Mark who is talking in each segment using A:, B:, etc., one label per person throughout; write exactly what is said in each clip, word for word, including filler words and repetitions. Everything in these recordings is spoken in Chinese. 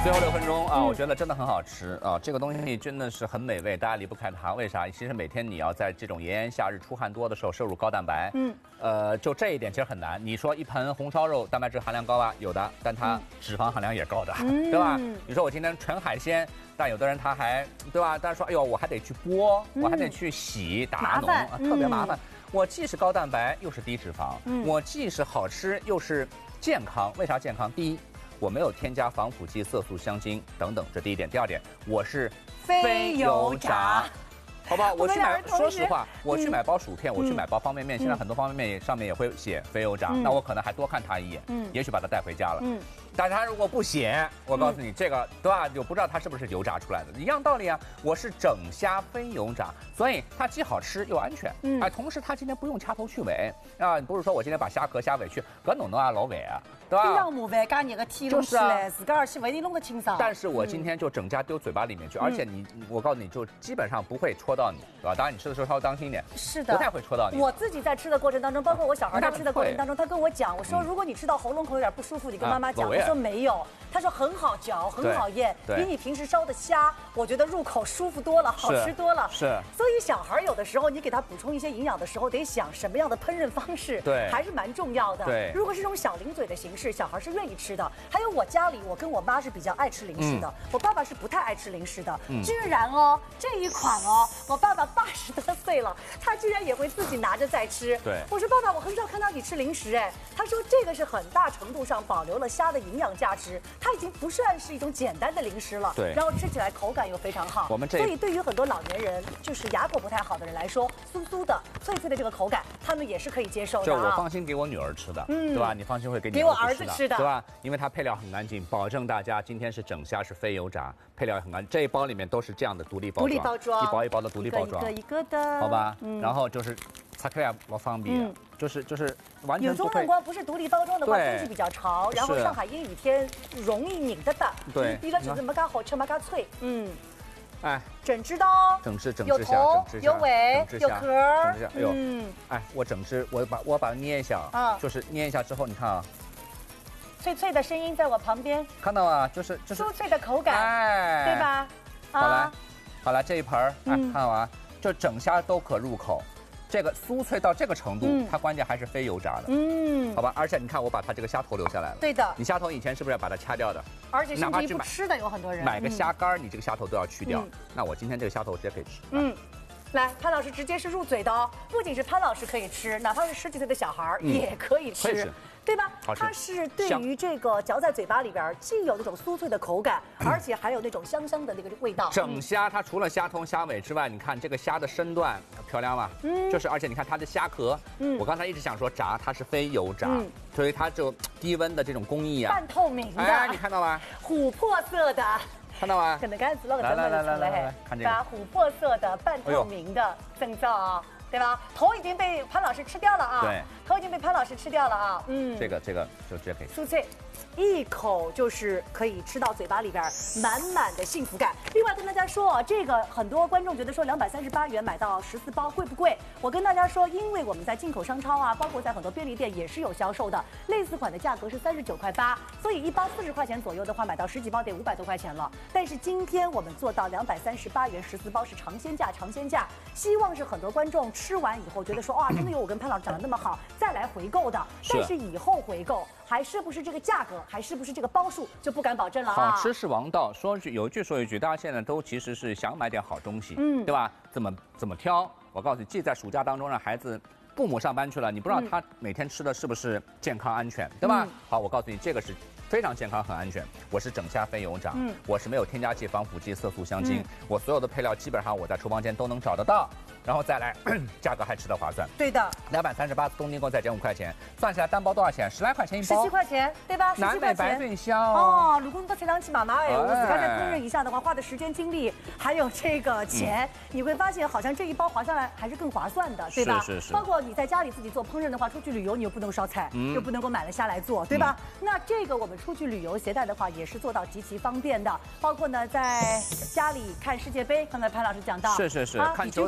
A: 最后六分钟啊，我觉得真的很好吃啊，这个东西真的是很美味，大家离不开它。为啥？其实每天你要在这种炎炎夏日出汗多的时候摄入高蛋白，嗯，呃，就这一点其实很难。你说一盆红烧肉蛋白质含量高啊，有的，但它脂肪含量也高的，嗯、对吧？你说我今天纯海鲜，但有的人他还对吧？但是说，哎呦，我还得去剥，嗯、我还得去洗打农，啊、特别麻烦。嗯、我既是高蛋白，又是低脂肪，嗯、我既是好吃，又是健康。为啥健康？第一，我没有添加防腐剂、色素、香精等等，这第一点。第二点，我是非油炸，好吧？我去买，说实话，我去买包薯片，我去买包方便面，现在很多方便面上面也会写非油炸，那我可能还多看他一眼，嗯，也许把它带回家了，嗯。但他如果不写，我告诉你，这个对吧？就不知道它是不是油炸出来的，一样道理啊。我是整虾非油炸，所以它既好吃又安全。嗯，哎，同时它今天不用掐头去尾啊，不是说我今天把虾壳虾尾去，搿弄弄啊老尾啊，对吧？
B: 非常麻烦，加热个天弄起来，自个儿去不一定弄得清爽。
A: 但是我今天就整家丢嘴巴里面去，而且你，我告诉你就基本上不会戳到你，对吧？当然你吃的时候稍微当心一点，
B: 是的，
A: 不太会戳到你。
B: 我自己在吃的过程当中，包括我小孩在吃的过程当中，他跟我讲，我说如果你吃到喉咙口有点不舒服，你跟妈妈讲，我说没有。他说很好嚼，很好咽，比你平时烧的虾，我觉得入口舒服多了，好吃多了。
A: 是，
B: 所以小孩有的时候你给他补充一些营养的时候，得想什么样的烹饪方式，
A: 对，
B: 还是蛮重要的。
A: 对，
B: 如果是这种小零嘴的形式，小孩是愿意吃的。还有我家里，我跟我妈是比较爱吃零食的，嗯、我爸爸是不太爱吃零食的。嗯、居然哦，这一款哦，我爸爸八十多岁了，他居然也会自己拿着在吃。
A: 对，
B: 我说爸爸，我很少看到你吃零食哎。他说这个是很大程度上保留了虾的营养价值。它已经不算是一种简单的零食了，
A: 对，
B: 然后吃起来口感又非常好。
A: 我们这
B: 所以对于很多老年人，就是牙口不太好的人来说，酥酥的、脆脆的这个口感，他们也是可以接受的。
A: 这我放心给我女儿吃的，嗯，对吧？你放心会给你
B: 给我儿子吃的，
A: 对吧？因为它配料很干净，保证大家今天是整虾是非油炸，配料也很干净。这一包里面都是这样的独立包装，
B: 独立包装，
A: 一包一包的独立包装，
B: 一个一个的，
A: 好吧？嗯，然后就是擦开啊，老方便。就是就是完全不会。
B: 有种眼光不是独立包装的话，天气比较潮，然后上海阴雨天容易拧得的。
A: 对，
B: 比了就是没嘎好吃，没嘎脆。嗯，
A: 哎，
B: 整只刀，
A: 整只整
B: 有
A: 只虾，
B: 头有尾有壳。
A: 整只虾，哎呦，嗯，哎，我整只，我把我把它捏一下啊，就是捏一下之后，你看啊，
B: 脆脆的声音在我旁边，
A: 看到啊，就是就是
B: 酥脆的口感，哎，对吧？
A: 好了，好了，这一盆儿，哎，看到啊，就整虾都可入口。这个酥脆到这个程度，嗯、它关键还是非油炸的，嗯，好吧。而且你看，我把它这个虾头留下来了。
B: 对的，
A: 你虾头以前是不是要把它掐掉的？
B: 而且甚至于不吃的有很多人。
A: 买个虾干，你这个虾头都要去掉。嗯、那我今天这个虾头直接可以吃。嗯，
B: 来，潘老师直接是入嘴的哦，不仅是潘老师可以吃，哪怕是十几岁的小孩也可以吃。嗯对吧？它是对于这个嚼在嘴巴里边，既有那种酥脆的口感，而且还有那种香香的那个味道。
A: 整虾它除了虾头、虾尾之外，你看这个虾的身段漂亮吗？嗯，就是而且你看它的虾壳，嗯，我刚才一直想说炸，它是非油炸，嗯、所以它就低温的这种工艺啊，
B: 半透明的，
A: 哎，你看到吗？
B: 琥珀色的，
A: 看到吗？
B: 可能刚才子乐个真的出来，
A: 来看这个，
B: 琥珀色的半透明的证照啊。对吧？头已经被潘老师吃掉了啊！
A: 对，
B: 头已经被潘老师吃掉了啊！
A: 嗯，这个这个就直接可以
B: 酥脆，一口就是可以吃到嘴巴里边满满的幸福感。另外跟大家说，这个很多观众觉得说两百三十八元买到十四包贵不贵？我跟大家说，因为我们在进口商超啊，包括在很多便利店也是有销售的，类似款的价格是三十九块八，所以一包四十块钱左右的话，买到十几包得五百多块钱了。但是今天我们做到两百三十八元十四包是尝鲜价，尝鲜价，希望是很多观众吃完以后觉得说哇，真的有我跟潘老师讲的那么好，再来回购的。但是以后回购还是不是这个价格，还是不是这个包数，就不敢保证了啊。
A: 好吃是王道，说句有一句说一句，大家现在都其实是想买点好东西，嗯，对吧？怎么怎么挑？我告诉你，既在暑假当中让孩子。父母上班去了，你不知道他每天吃的是不是健康安全，对吧？嗯、好，我告诉你，这个是非常健康很安全。我是整虾非油炸，嗯、我是没有添加剂、防腐剂、色素、香精，嗯、我所有的配料基本上我在厨房间都能找得到。然后再来，价格还吃得划算。
B: 对的，
A: 两百三十八，东京购再减五块钱，算下来单包多少钱？十来块钱一包。
B: 十七块钱，对吧？
A: 南北白炖虾
B: 哦。如果你到菜场去买买，哎，我自个再烹饪一下的话，花的时间、精力还有这个钱，嗯、你会发现好像这一包划下来还是更划算的，对吧？
A: 是是是。
B: 包括你在家里自己做烹饪的话，出去旅游你又不能烧菜，嗯、又不能够买了虾来做，对吧？嗯、那这个我们出去旅游携带的话，也是做到极其方便的。包括呢，在家里看世界杯，刚才潘老师讲到，
A: 是是是，啊、看球赛啊。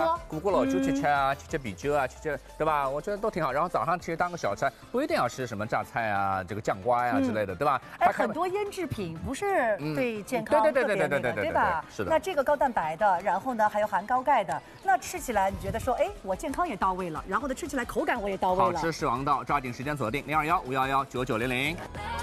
B: 喝，
A: 咕咕老酒吃吃啊，吃吃啤酒啊，吃吃，对吧？我觉得都挺好。然后早上其实当个小菜，不一定要吃什么榨菜啊，这个酱瓜呀之类的，对吧？
B: 哎，很多腌制品不是对健康特别那个，对吧？
A: 是的。
B: 那这个高蛋白的，然后呢还有含高钙的，那吃起来你觉得说，哎，我健康也到位了，然后呢吃起来口感我也到位了。
A: 好吃是王道，抓紧时间锁定零二幺五幺幺九九零零。